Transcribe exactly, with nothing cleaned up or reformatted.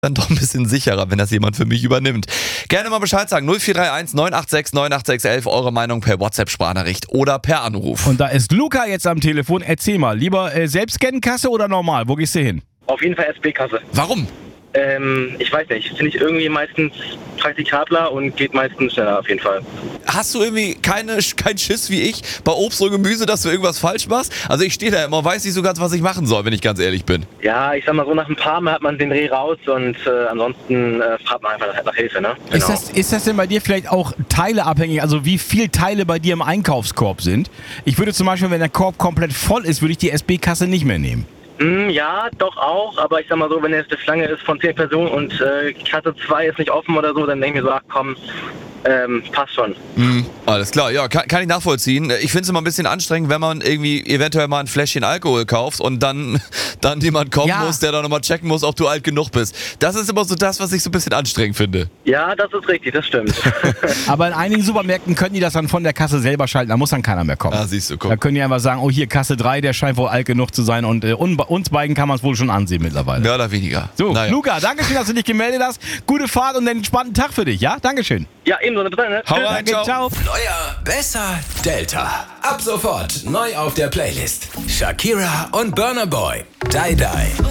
dann doch ein bisschen sicherer, wenn das jemand für mich übernimmt. Gerne mal Bescheid sagen. null vier drei eins neun acht sechs neun acht sechs eins, eure Meinung per WhatsApp-Sprachnachricht oder per Anruf. Und da ist Luca jetzt am Telefon. Erzähl mal, lieber äh, Selbstscan-Kasse oder normal? Wo gehst du hin? Auf jeden Fall S B-Kasse. Warum? Ähm, ich weiß nicht. Finde ich irgendwie meistens praktikabler und geht meistens schneller auf jeden Fall. Hast du irgendwie keine, keinen Schiss wie ich bei Obst und Gemüse, dass du irgendwas falsch machst? Also ich stehe da immer, weiß nicht so ganz, was ich machen soll, wenn ich ganz ehrlich bin. Ja, ich sag mal so, nach ein paar Mal hat man den Dreh raus und äh, ansonsten äh, fragt man einfach nach Hilfe, ne? Genau. Ist das, ist das denn bei dir vielleicht auch teileabhängig, also wie viel Teile bei dir im Einkaufskorb sind? Ich würde zum Beispiel, wenn der Korb komplett voll ist, würde ich die S B-Kasse nicht mehr nehmen. Mm, ja, doch auch, aber ich sag mal so, wenn jetzt eine Schlange ist von zehn Personen und äh, Kasse zwei ist nicht offen oder so, dann denke ich mir so, ach komm, ähm, passt schon. Mhm, alles klar, ja, kann, kann ich nachvollziehen. Ich finde es immer ein bisschen anstrengend, wenn man irgendwie eventuell mal ein Fläschchen Alkohol kauft und dann, dann jemand kommen Ja. muss, der dann nochmal checken muss, ob du alt genug bist. Das ist immer so das, was ich so ein bisschen anstrengend finde. Ja, das ist richtig, das stimmt. Aber in einigen Supermärkten können die das dann von der Kasse selber schalten, da muss dann keiner mehr kommen. Ah, siehst du, guck. Da können die einfach sagen, oh hier Kasse drei, der scheint wohl alt genug zu sein und äh, un- uns beiden kann man es wohl schon ansehen mittlerweile. Mehr oder weniger. So, Naja. Luca, danke schön, dass du dich gemeldet hast. Gute Fahrt und einen entspannten Tag für dich, ja? Dankeschön. Ja, ebenso, bis dann, ne? Hau Tschüss. rein, ciao. Ciao. Neuer, besser, Delta. Ab sofort neu auf der Playlist. Shakira und Burna Boy. Die Die.